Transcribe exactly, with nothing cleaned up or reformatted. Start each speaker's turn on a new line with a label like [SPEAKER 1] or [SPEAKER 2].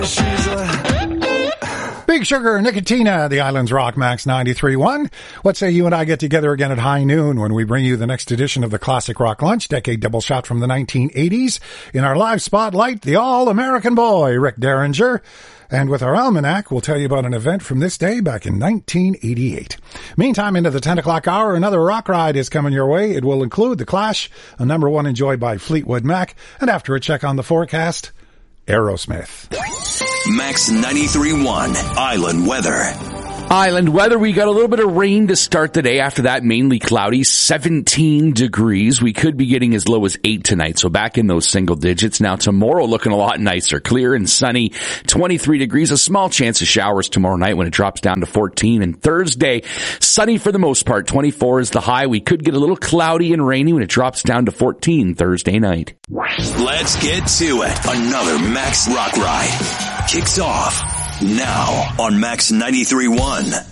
[SPEAKER 1] She's a
[SPEAKER 2] Big Sugar, Nicotina, the Islands Rock, Max ninety-three point one. What say you and I get together again at high noon when we bring you the next edition of the Classic Rock Lunch, decade double shot from the nineteen eighties. In our live spotlight, the All-American Boy, Rick Derringer. And with our almanac, we'll tell you about an event from this day back in nineteen eighty-eight. Meantime, into the ten o'clock hour, another rock ride is coming your way. It will include The Clash, a number one enjoyed by Fleetwood Mac, and after a check on the forecast, Aerosmith.
[SPEAKER 3] Max ninety-three point one, Island Weather.
[SPEAKER 4] Island weather, we got a little bit of rain to start the day. After that, mainly cloudy, seventeen degrees. We could be getting as low as eight tonight, so back in those single digits. Now tomorrow looking a lot nicer, clear and sunny, twenty-three degrees. A small chance of showers tomorrow night when it drops down to fourteen. And Thursday, sunny for the most part, twenty-four is the high. We could get a little cloudy and rainy when it drops down to fourteen Thursday night.
[SPEAKER 3] Let's get to it. Another Max Rock Ride kicks off now on Max ninety-three point one.